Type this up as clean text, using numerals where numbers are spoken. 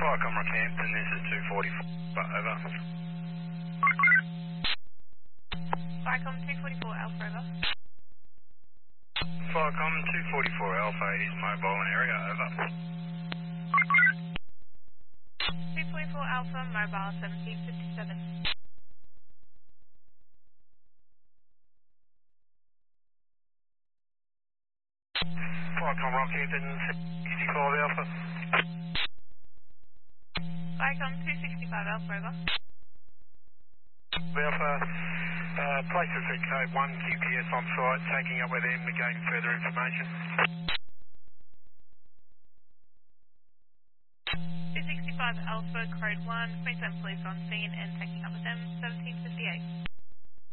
Viacom Rockhampton, this is 244, over. Viacom 244 Alpha, over. Viacom 244 Alpha is mobile in area, over. 244 Alpha, mobile 1757. Viacom Rockhampton 65 Alpha. Viacom 265 Alpha, over. Alpha, places at code 1, QPS on site, taking up with them to gain further information. 265 Alpha, code 1, Queensland Police on scene and taking up with them 1758.